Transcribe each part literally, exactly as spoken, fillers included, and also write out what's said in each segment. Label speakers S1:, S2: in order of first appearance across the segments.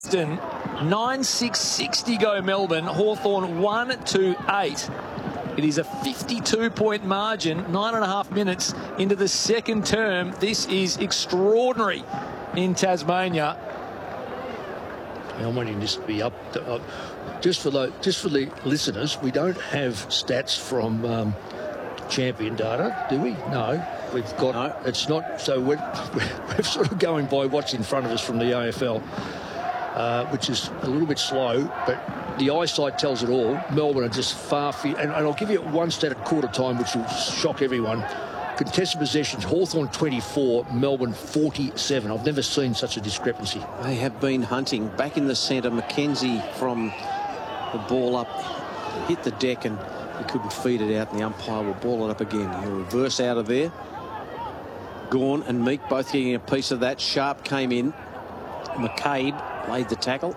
S1: nine six sixty go Melbourne. Hawthorn one two eight. It is a fifty-two point margin, nine and a half minutes into the second term. This is extraordinary in Tasmania.
S2: I want you just to be up. To, uh, just for the just for the listeners, we don't have stats from um, champion data, do we? No, we've got.
S3: No. It's
S2: not. So we're, we're sort of going by what's in front of us from the A F L, uh, which is a little bit slow, but the eyesight tells it all. Melbourne are just far. Fe- and, and I'll give you one stat at quarter time, which will shock everyone. Contested possessions, Hawthorn twenty-four, Melbourne forty-seven. I've never seen such a discrepancy.
S3: They have been hunting. Back in the centre, McKenzie from the ball up, hit the deck and he couldn't feed it out, and the umpire will ball it up again. He'll reverse out of there. Gawn and Meek both getting a piece of that. Sharp came in. McCabe laid the tackle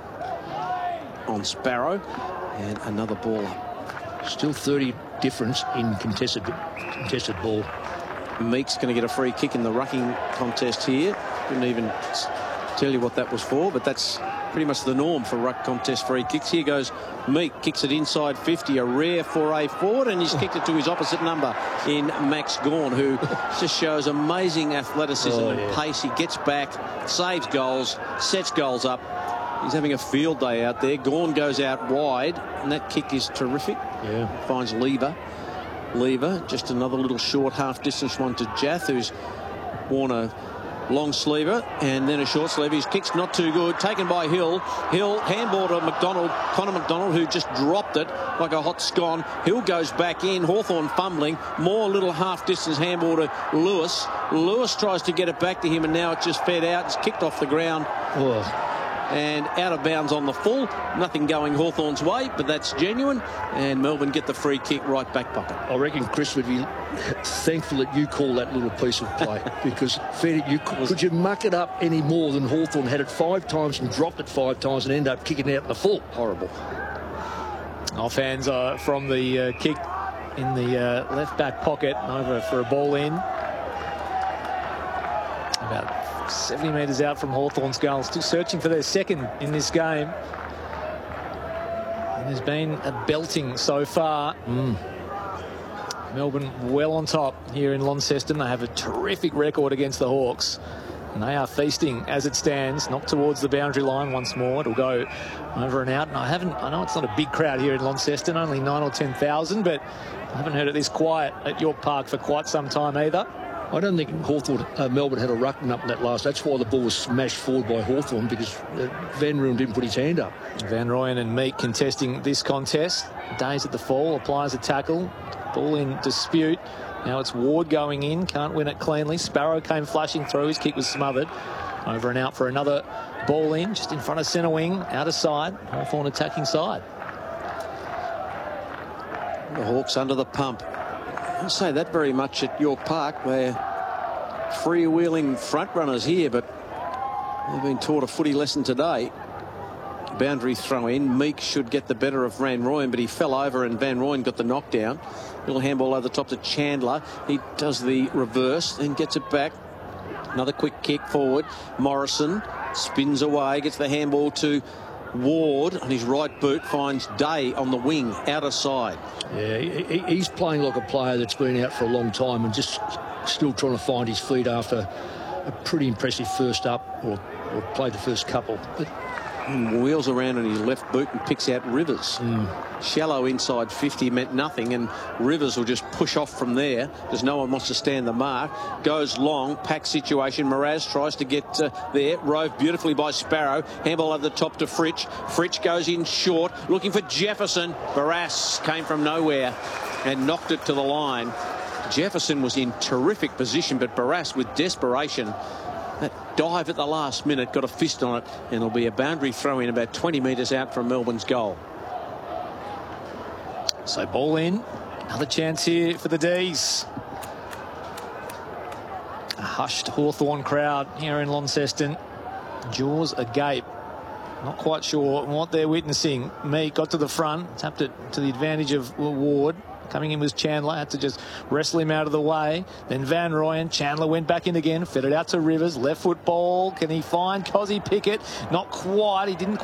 S3: on Sparrow, and another ball up.
S2: Still thirty difference in contested, contested ball.
S3: Meek's going to get a free kick in the rucking contest here. Didn't even tell you what that was for, but that's pretty much the norm for ruck contest free kicks. Here goes Meek, kicks it inside fifty, a rare foray forward, and he's kicked it to his opposite number in Max Gawn, who just shows amazing athleticism
S2: oh,
S3: and
S2: yeah.
S3: pace. He gets back, saves goals, sets goals up. He's having a field day out there. Gawn goes out wide, and that kick is terrific.
S2: Yeah.
S3: Finds Lever. Lever, just another little short half-distance one to Jath, who's worn a long sleever and then a short sleever. His kick's not too good. Taken by Hill. Hill, handball to McDonald, Connor McDonald, who just dropped it like a hot scone. Hill goes back in. Hawthorn fumbling. More little half-distance handball to Lewis. Lewis tries to get it back to him, and now it's just fed out. It's kicked off the ground.
S2: Oh.
S3: And out of bounds on the full. Nothing going Hawthorn's way, but that's genuine. And Melbourne get the free kick right back pocket.
S2: I reckon Chris would be thankful that you call that little piece of play, because fair, you could, could you muck it up any more than Hawthorn had it five times and dropped it five times and end up kicking it out in the full?
S3: Horrible.
S1: Offhands uh, from the uh, kick in the uh, left back pocket over for a ball in. About seventy metres out from Hawthorn's goal. Still searching for their second in this game. And there's been a belting so far.
S2: Mm.
S1: Melbourne well on top here in Launceston. They have a terrific record against the Hawks, and they are feasting as it stands. Knocked towards the boundary line once more. It'll go over and out. And I haven't. I know it's not a big crowd here in Launceston, only nine or ten thousand, but I haven't heard it this quiet at York Park for quite some time either.
S2: I don't think Hawthorn, uh, Melbourne had a ruckman up in that last. That's why the ball was smashed forward by Hawthorn, because uh, Van Rooyen didn't put his hand up.
S1: Van Rooyen and Meek contesting this contest. Days at the fall, applies a tackle. Ball in dispute. Now it's Ward going in, can't win it cleanly. Sparrow came flashing through, his kick was smothered. Over and out for another ball in, just in front of centre wing, out of side. Hawthorn attacking side.
S3: The Hawks under the pump. I don't say that very much at York Park. They're freewheeling front runners here, but they've been taught a footy lesson today. Boundary throw in. Meek should get the better of Van Rooyen, but he fell over and Van Rooyen got the knockdown. Little handball over the top to Chandler. He does the reverse, then gets it back. Another quick kick forward. Morrison spins away, gets the handball to Ward on his right boot, finds Day on the wing, outer side.
S2: Yeah, he, he's playing like a player that's been out for a long time and just still trying to find his feet after a pretty impressive first up, or, or played the first couple. But
S3: wheels around on his left boot and picks out Rivers.
S2: Mm.
S3: Shallow inside fifty meant nothing, and Rivers will just push off from there because no one wants to stand the mark. Goes long, pack situation. Mraz tries to get uh, there. Rove beautifully by Sparrow. Handball over the top to Fritsch. Fritsch goes in short, looking for Jefferson. Barrass came from nowhere and knocked it to the line. Jefferson was in terrific position, but Barrass with desperation. That dive at the last minute got a fist on it, and it'll be a boundary throw in about twenty metres out from Melbourne's goal.
S1: So ball in. Another chance here for the D's. A hushed Hawthorn crowd here in Launceston. Jaws agape. Not quite sure what they're witnessing. Meek got to the front, tapped it to the advantage of Ward. Coming in was Chandler, had to just wrestle him out of the way. Then Van Rooyen, Chandler went back in again, fed it out to Rivers, left foot ball. Can he find Cozzy Pickett? Not quite, he didn't quite